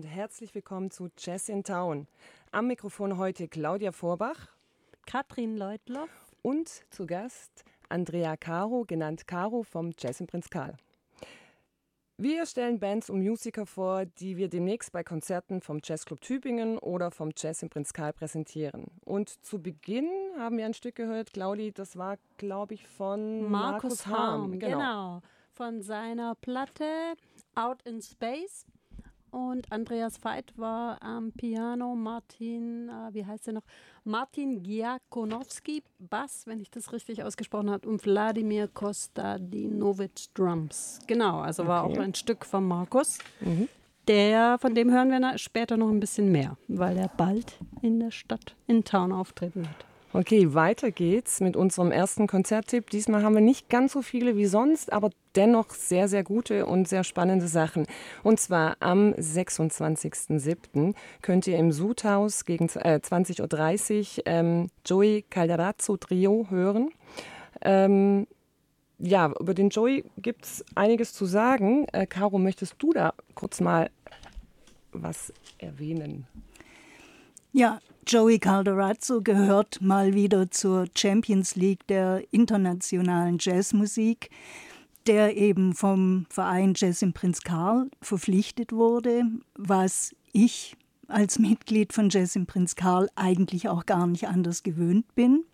und herzlich willkommen zu Jazz in Town. Am Mikrofon heute Claudia Vorbach, Katrin Leutloff und zu Gast Andrea Caro, genannt Caro vom Jazz im Prinz Karl. Wir stellen Bands und Musiker vor, die wir demnächst bei Konzerten vom Jazzclub Tübingen oder vom Jazz im Prinz Karl präsentieren. Und zu Beginn haben wir ein Stück gehört, Claudi, das war, glaube ich, von Markus Harm. Genau, von seiner Platte Out in Space. Und Andreas Veit war am Piano, Martin Giakonowski, Bass, wenn ich das richtig ausgesprochen habe, und Wladimir Kostadinovic, Drums. Genau, also war auch ein Stück von Markus. Von dem hören wir später noch ein bisschen mehr, weil er bald in der Stadt in Town auftreten wird. Okay, weiter geht's mit unserem ersten Konzerttipp. Diesmal haben wir nicht ganz so viele wie sonst, aber dennoch sehr, sehr gute und sehr spannende Sachen. Und zwar am 26.07. könnt ihr im Sudhaus gegen 20.30 Uhr Joey Calderazzo Trio hören. Über den Joey gibt es einiges zu sagen. Caro, möchtest du da kurz mal was erwähnen? Ja, Joey Calderazzo gehört mal wieder zur Champions League der internationalen Jazzmusik, der eben vom Verein Jazz im Prinz Karl verpflichtet wurde, was ich als Mitglied von Jazz im Prinz Karl eigentlich auch gar nicht anders gewöhnt bin.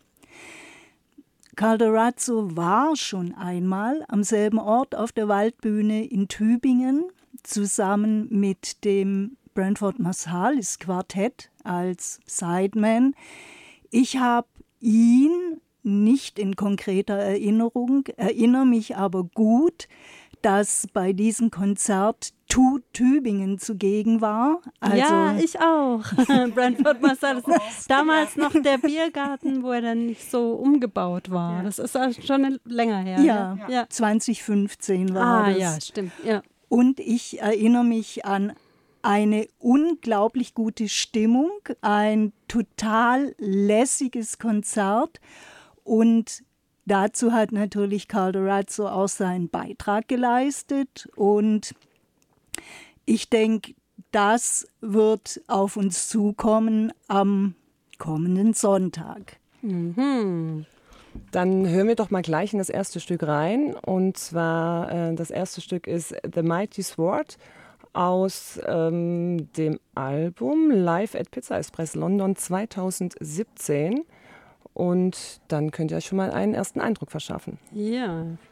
Calderazzo war schon einmal am selben Ort auf der Waldbühne in Tübingen zusammen mit dem Branford Marsalis Quartett als Sideman. Ich habe ihn nicht in konkreter Erinnerung, erinnere mich aber gut, dass bei diesem Konzert Tübingen zugegen war. Also ja, ich auch. Branford Marsalis. Damals noch der Biergarten, wo er dann nicht so umgebaut war. Ja. Das ist also schon länger her. Ja, 2015 war das. Ja, stimmt. Ja. Und ich erinnere mich an eine unglaublich gute Stimmung, ein total lässiges Konzert, und dazu hat natürlich Calderazzo auch seinen Beitrag geleistet, und ich denke, das wird auf uns zukommen am kommenden Sonntag. Mhm. Dann hören wir doch mal gleich in das erste Stück rein, und zwar das erste Stück ist The Mighty Sword aus dem Album Live at Pizza Express London 2017. Und dann könnt ihr euch schon mal einen ersten Eindruck verschaffen. Ja,